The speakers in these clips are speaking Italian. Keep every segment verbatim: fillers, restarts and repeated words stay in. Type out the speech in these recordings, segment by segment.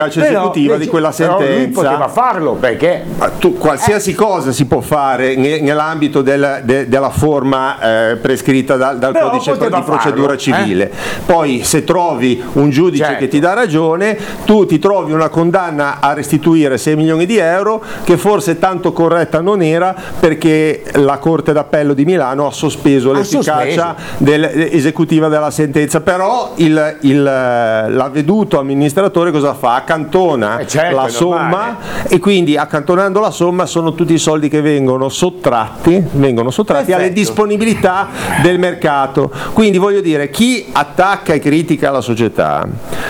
esecutiva di quella sentenza. Però lui poteva farlo perché tu, qualsiasi eh. cosa si può fare nell'ambito del, de, della forma eh, prescritta dal, dal codice di procedura civile. Eh? Poi se trovi un giudice certo. che ti dà ragione, tu ti trovi una condanna a restituire sei milioni di euro che forse tanto corretta non era, perché la Corte d'Appello di Milano ha sospeso ha l'efficacia del, esecutiva della sentenza. Però il, il, l'avveduto amministratore cosa fa? Accantona eh certo, la somma, e quindi accantonando la somma sono tutti i soldi che vengono sottratti, vengono sottratti alle disponibilità del mercato. Quindi voglio dire, chi attacca e critica la società,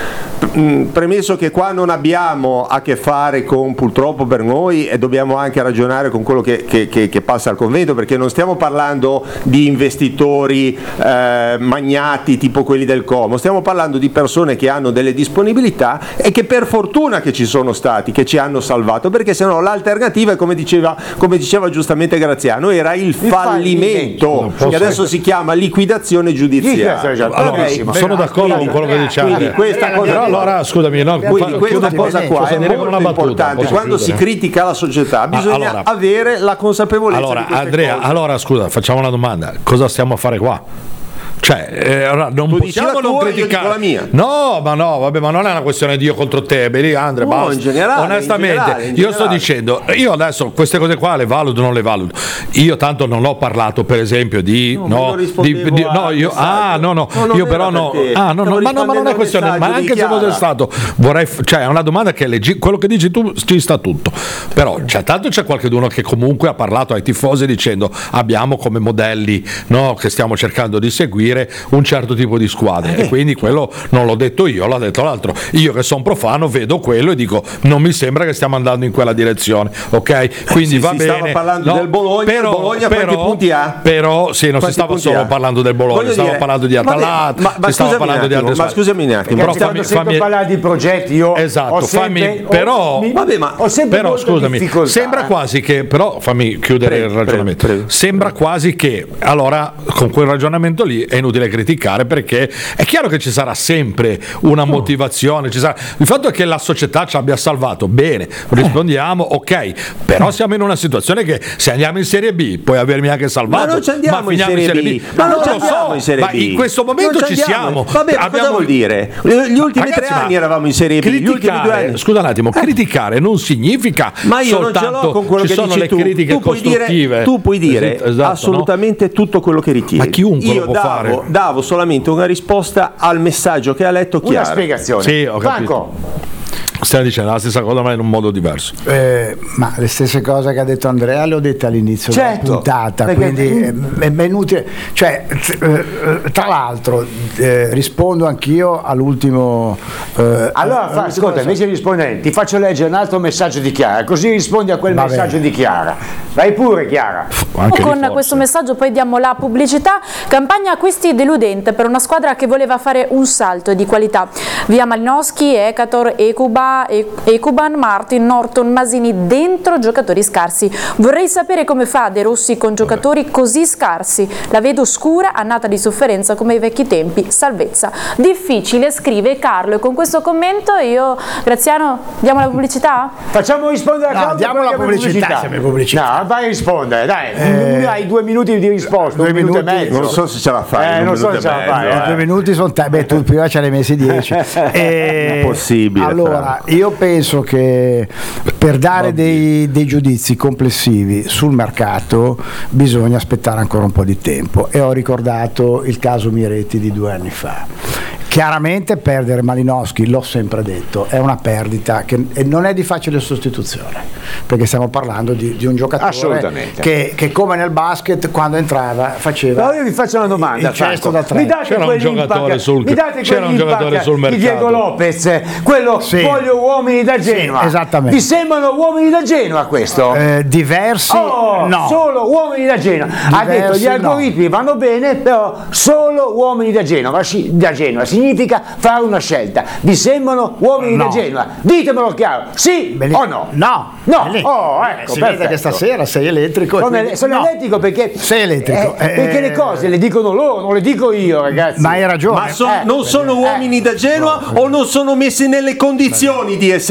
premesso che qua non abbiamo a che fare con, purtroppo per noi, e dobbiamo anche ragionare con quello che, che, che, che passa al convento, perché non stiamo parlando di investitori eh, magnati tipo quelli del Como, stiamo parlando di persone che hanno delle disponibilità e che per fortuna che ci sono stati, che ci hanno salvato, perché sennò l'alternativa, come diceva, come diceva giustamente Graziano, era il, il fallimento, che adesso si chiama liquidazione giudiziaria. Allora, okay. Sono d'accordo con quello che diciamo. Quindi questa cosa allora scusami, no, quindi questa cosa qua è molto una battuta, importante. Quando si critica la società bisogna allora, avere la consapevolezza allora, di queste Andrea, cose. Allora scusa, facciamo una domanda: cosa stiamo a fare qua? Cioè, eh, allora, non tu possiamo non tua, criticare. La mia. No, ma no, vabbè, ma non è una questione di io contro te, Beli, Andre, no, basta. In generale, onestamente, in generale, in io generale. sto dicendo, io adesso queste cose qua le valuto o non le valuto. Io tanto non ho parlato, per esempio, di no, no, di, di, no io ah, no, no, no io però no, ah, no, no, ma no, ma non è questione, ma anche se fosse stato, vorrei, cioè, è una domanda che leggi, quello che dici tu ci sta tutto. Però cioè, tanto c'è qualcuno che comunque ha parlato ai tifosi dicendo abbiamo come modelli, no, che stiamo cercando di seguire un certo tipo di squadre, eh. e quindi quello non l'ho detto io, l'ha detto l'altro. Io che sono profano vedo quello e dico non mi sembra che stiamo andando in quella direzione, ok? Quindi sì, va si bene. Stava parlando no, del Bologna, però, il Bologna però, quanti punti ha? Però sì, non quanti si stava solo ha? parlando del Bologna, Voglio stava dire, parlando di Atalanta, ma, ma si stava parlando di altre ma scusami un attimo, però fammi, fammi parlare di progetti, io esatto, ho sempre, fammi, però ho, mi, vabbè, ma ho sempre però scusami, difficoltà. Sembra quasi che, però fammi chiudere prego, il ragionamento. Prego, prego. Sembra quasi che allora con quel ragionamento lì è inutile criticare, perché è chiaro che ci sarà sempre una motivazione, ci sarà. Il fatto è che la società ci abbia salvato, bene, rispondiamo, ok, però siamo in una situazione che se andiamo in Serie B puoi avermi anche salvato, ma non ci andiamo ma in Serie, in serie B, ma non non ci lo andiamo so, in Serie ma B. in questo momento ci, ci siamo. Vabbè, ma abbiamo... cosa vuol dire? Gli ultimi Ragazzi, tre anni eravamo in Serie B, gli ultimi due anni. Scusa un attimo, eh. criticare non significa ma io soltanto non ce l'ho con quello ci che sono dici le tu. critiche tu puoi costruttive. Dire, tu puoi dire esatto, assolutamente no? tutto quello che ritieni. Ma chiunque io lo può davo, fare. davo solamente una risposta al messaggio che ha letto chiaro. Una spiegazione. Sì, ho capito. Franco. Stiamo dicendo la stessa cosa ma in un modo diverso. Eh, ma le stesse cose che ha detto Andrea le ho dette all'inizio certo, della puntata, quindi è, è inutile. Cioè, tra l'altro eh, rispondo anch'io all'ultimo. Eh, allora fa, ascolta, invece di rispondere ti faccio leggere un altro messaggio di Chiara, così rispondi a quel Va messaggio bene. di Chiara. Vai pure Chiara. Anche con questo messaggio poi diamo la pubblicità. Campagna acquisti deludente per una squadra che voleva fare un salto di qualità. Via Malinowski, Ekator, Ekuba, Ekuban, Martin, Norton, Masini, dentro giocatori scarsi. Vorrei sapere come fa De Rossi con giocatori così scarsi. La vedo scura, annata di sofferenza come ai vecchi tempi. Salvezza. Difficile, scrive Carlo, e con questo commento io, Graziano, diamo la pubblicità? Facciamo rispondere a Carlo. No, diamo la pubblicità, pubblicità. pubblicità. No, vai a rispondere, dai. Eh, hai due minuti di risposta, due un minuto minuti, e mezzo. Non so se ce la fai. Eh, non so se ce la fai. Eh. Due minuti sono t- beh, tu prima ce ne hai messi dieci. Eh, Impossibile. Allora, io penso che per dare dei, dei giudizi complessivi sul mercato bisogna aspettare ancora un po' di tempo, e ho ricordato il caso Miretti di due anni fa. Chiaramente perdere Malinowski, l'ho sempre detto, è una perdita che e non è di facile sostituzione, perché stiamo parlando di, di un giocatore che, che come nel basket quando entrava faceva. Però io vi faccio una domanda, il gesto da tre. Mi date c'era un giocatore sul, mi date c'era un giocatore sul mercato di Diego Lopez, quello sì. voglio uomini da Genova. Sì, esattamente. Vi sembrano uomini da Genova questo? Eh, diversi oh, no. Solo uomini da Genova. Diversi, ha detto gli algoritmi no. vanno bene, però solo uomini da Genova, da Genova. significa fare una scelta. Vi sembrano uomini No. da Genova? Ditemelo chiaro, sì Belli- o no? No, No, Belli- oh, Eh, ecco, si vede perfetto. che stasera sei elettrico. e Sono, quindi- sono no. elettrico perché, Sei elettrico, eh, eh, perché le cose le dicono loro, non le dico io, ragazzi. Ma hai ragione. Ma so- Eh, non sono uomini da Genova o non sono messi nelle condizioni di essere